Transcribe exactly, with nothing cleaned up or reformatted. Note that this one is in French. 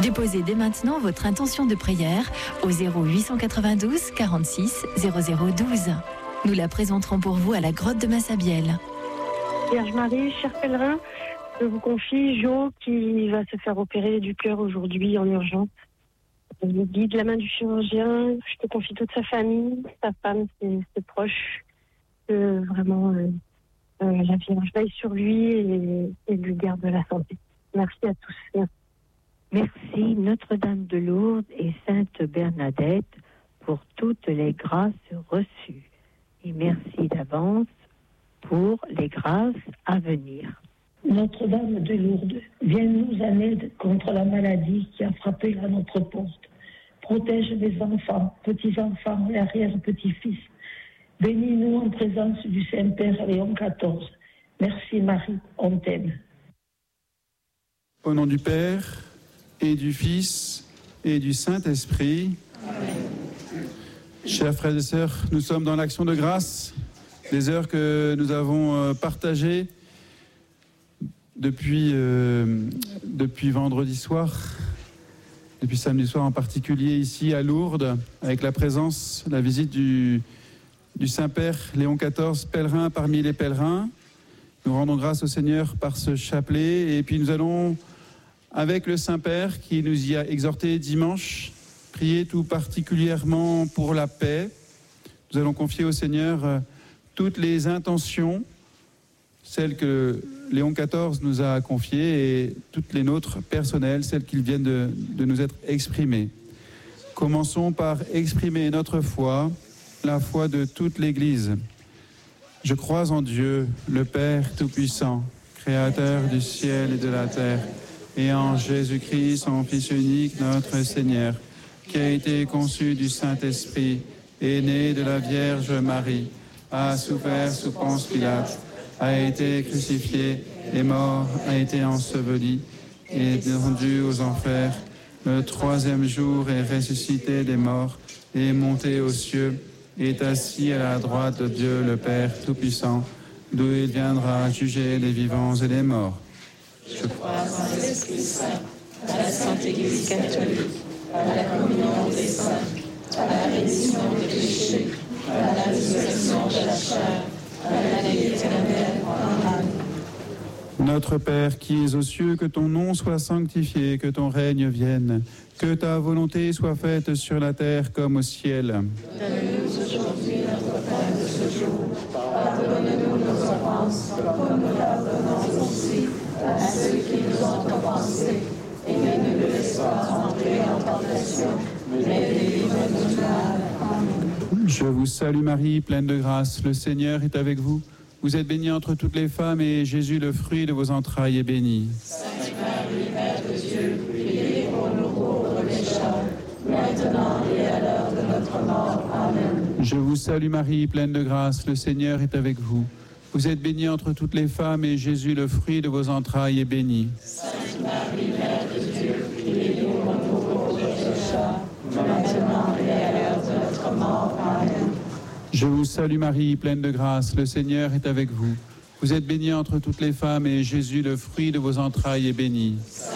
Déposez dès maintenant votre intention de prière au zéro huit cent quatre-vingt-douze quarante-six zéro zéro douze. Nous la présenterons pour vous à la grotte de Massabielle. Vierge Marie, cher pèlerin, je vous confie Jo qui va se faire opérer du cœur aujourd'hui en urgence. Je guide la main du chirurgien, je te confie toute sa famille, sa femme, ses, ses proches, que vraiment euh, euh, la Vierge veille sur lui et, et lui garde la santé. Merci à tous. Merci. Merci Notre-Dame de Lourdes et Sainte Bernadette pour toutes les grâces reçues. Et merci d'avance pour les grâces à venir. Notre-Dame de Lourdes, viens-nous en aide contre la maladie qui a frappé à notre porte. Protège les enfants, petits-enfants et arrière-petits-fils. Bénis-nous en présence du Saint-Père Léon quatorze. Merci Marie, on t'aime. Au nom du Père et du Fils et du Saint-Esprit. Amen. Chers frères et sœurs, nous sommes dans l'action de grâce, des heures que nous avons partagées depuis, euh, depuis vendredi soir, depuis samedi soir en particulier ici à Lourdes, avec la présence, la visite du, du Saint-Père Léon quatorze, pèlerin parmi les pèlerins. Nous rendons grâce au Seigneur par ce chapelet et puis nous allons, avec le Saint-Père qui nous y a exhortés dimanche, prier tout particulièrement pour la paix. Nous allons confier au Seigneur toutes les intentions, celles que Léon quatorze nous a confiées et toutes les nôtres personnelles, celles qui viennent de, de nous être exprimées. Commençons par exprimer notre foi, la foi de toute l'Église. Je crois en Dieu, le Père Tout-Puissant, Créateur du ciel et de la terre, et en Jésus-Christ, son Fils unique, notre Seigneur, qui a été conçu du Saint-Esprit, est né de la Vierge Marie, a souffert sous Ponce Pilate, a été crucifié, est mort, a été enseveli, est descendu aux enfers, le troisième jour est ressuscité des morts, est monté aux cieux, est assis à la droite de Dieu le Père Tout-Puissant, d'où il viendra juger les vivants et les morts. Je crois en l'Esprit Saint, à la Sainte Église catholique, à la communion des saints, à la rémission des péchés, à la résurrection de la chair, à la vie éternelle. Amen. Notre Père qui es aux cieux, que ton nom soit sanctifié, que ton règne vienne, que ta volonté soit faite sur la terre comme au ciel. Donne-nous aujourd'hui notre pain de ce jour. Pardonne-nous nos offenses, comme nous pardonnons aussi à ceux qui nous ont offensés. Et ne nous laisse pas entrer en tentation, mais délivre-nous du mal. Amen. Je vous salue Marie, pleine de grâce, le Seigneur est avec vous. Vous êtes bénie entre toutes les femmes et Jésus, le fruit de vos entrailles, est béni. Sainte Marie, Mère de Dieu, priez pour nous pauvres pécheurs, maintenant et à l'heure de notre mort. Amen. Je vous salue Marie, pleine de grâce, le Seigneur est avec vous. Vous êtes bénie entre toutes les femmes et Jésus, le fruit de vos entrailles, est béni. Sainte Marie, Mère de Dieu, priez pour nous pauvres pécheurs, maintenant et à l'heure de notre mort. Amen. Je vous salue Marie, pleine de grâce, le Seigneur est avec vous. Vous êtes bénie entre toutes les femmes et Jésus, le fruit de vos entrailles, est béni. Sainte